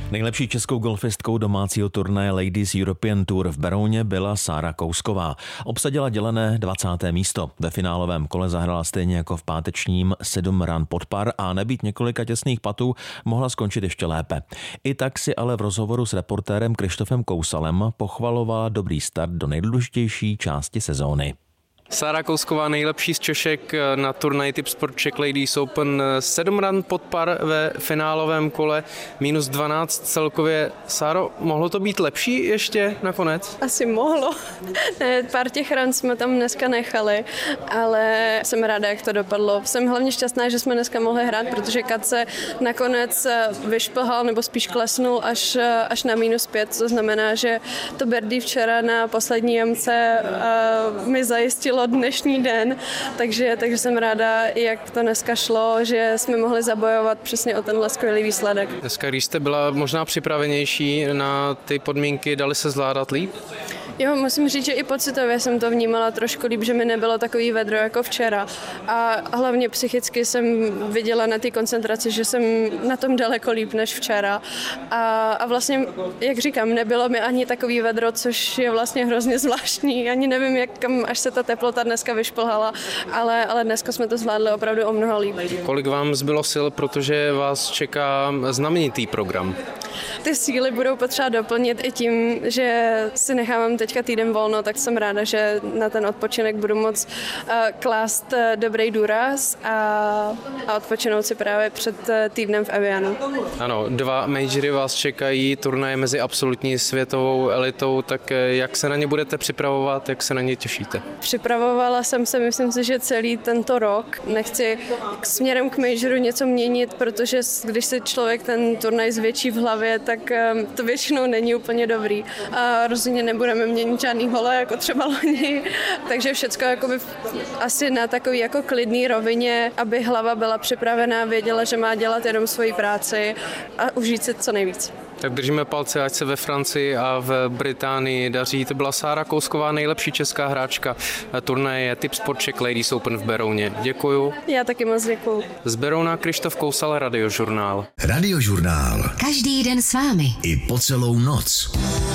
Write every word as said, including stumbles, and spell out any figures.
Nejlepší českou golfistkou domácího turnaje Ladies European Tour v Berouně byla Sára Kousková. Obsadila dělené dvacáté místo. Ve finálovém kole zahrála stejně jako v pátečním sedm run pod par a nebýt několika těsných patů mohla skončit ještě lépe. I tak si ale v rozhovoru s reportérem Krištofem Kousalem pochvalovala dobrý start do nejdůležitější části sezóny. Sára Kousková, nejlepší z Češek na turnaji Tip Sport Czech Ladies Open, sedm run pod par ve finálovém kole, minus dvanáct celkově. Sáro, mohlo to být lepší ještě nakonec? Asi mohlo. Ne, pár těch ran jsme tam dneska nechali, ale jsem ráda, jak to dopadlo. Jsem hlavně šťastná, že jsme dneska mohli hrát, protože Kat se nakonec vyšplhal, nebo spíš klesnul až, až na minus pět, co znamená, že to birdie včera na poslední jamce uh, mi zajistilo dnešní den, takže, takže jsem ráda, jak to dneska šlo, že jsme mohli zabojovat přesně o tenhle skvělý výsledek. Dneska, když jste byla možná připravenější na ty podmínky, dali se zvládat líp? Jo, musím říct, že i pocitově jsem to vnímala trošku líp, že mi nebylo takový vedro jako včera. A hlavně psychicky jsem viděla na té koncentraci, že jsem na tom daleko líp než včera. A, a vlastně, jak říkám, nebylo mi ani takový vedro, což je vlastně hrozně zvláštní. Ani nevím, jak kam až se ta teplota dneska vyšplhala, ale, ale dneska jsme to zvládli opravdu o mnoho líp. Kolik vám zbylo sil, protože vás čeká znamenitý program? Ty síly budou potřeba doplnit i tím, že si nechávám teďka týden volno, tak jsem ráda, že na ten odpočinek budu moct uh, klást uh, dobrý důraz a, a odpočinout si právě před uh, týdnem v Evianu. Ano, dva majory vás čekají, turnaje mezi absolutní světovou elitou, tak jak se na ně budete připravovat, jak se na ně těšíte? Připravovala jsem se, myslím si, že celý tento rok. Nechci směrem k majoru něco měnit, protože když si člověk ten turnaj zvětší v hlavě, tak um, to většinou není úplně dobrý. A rozhodně nebudeme měnit žádný hole, jako třeba loni. Takže všecko jakoby asi na takový jako klidný rovině, aby hlava byla připravená, věděla, že má dělat jenom svoji práci a užít si co nejvíc. Tak držíme palce, ať se ve Francii a v Británii daří. To byla Sára Kousková, nejlepší česká hráčka turnaje Tip Sport Czech Ladies Open v Berouně. Děkuju. Já taky moc děkuju. Z Berouna Krištof Kousal, Radiožurnál. Radiožurnál. Každý den s vámi. I po celou noc.